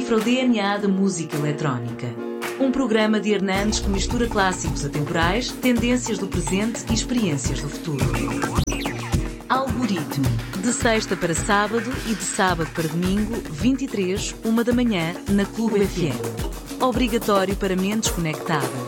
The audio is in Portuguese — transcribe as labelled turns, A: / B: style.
A: decifra o DNA da música eletrónica. Um programa de Hernandes que mistura clássicos atemporais, tendências do presente e experiências do futuro. Algoritmo. De sexta para sábado e de sábado para domingo, 23, 1 da manhã, na Clube FM. Obrigatório para mentes conectadas.